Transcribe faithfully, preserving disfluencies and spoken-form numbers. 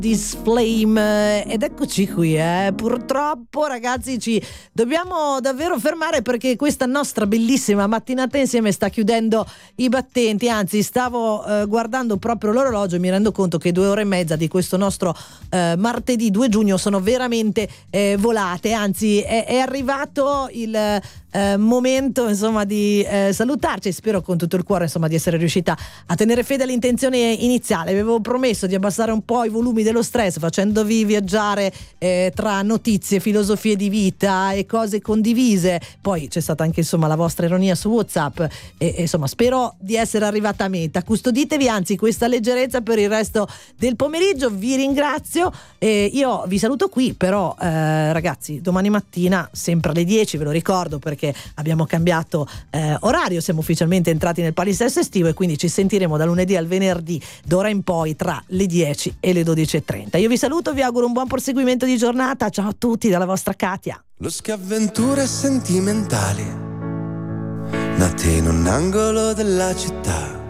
This Flame, ed eccoci qui, eh. Purtroppo ragazzi ci dobbiamo davvero fermare perché questa nostra bellissima mattinata insieme sta chiudendo i battenti, anzi stavo eh, guardando proprio l'orologio e mi rendo conto che due ore e mezza di questo nostro eh, martedì due giugno sono veramente eh, volate, anzi è, è arrivato il eh, momento insomma di eh, salutarci. Spero con tutto il cuore insomma di essere riuscita a tenere fede all'intenzione iniziale. Avevo promesso di abbassare un po' i volumi dello stress facendovi viaggiare eh, tra notizie, filosofie di vita e cose condivise. Poi c'è stata anche insomma la vostra ironia su WhatsApp e, e insomma spero di essere arrivata a meta. Custoditevi anzi questa leggerezza per il resto del pomeriggio. Vi ringrazio e io vi saluto qui, però eh, ragazzi domani mattina sempre alle dieci, ve lo ricordo perché abbiamo cambiato eh, orario, siamo ufficialmente entrati nel palinsesto estivo e quindi ci sentiremo da lunedì al venerdì d'ora in poi tra le dieci e le dodici e trenta. Io vi saluto, vi auguro un buon proseguimento di giornata. Ciao a tutti dalla vostra Katia. Lo schiavventure sentimentali nate in un angolo della città,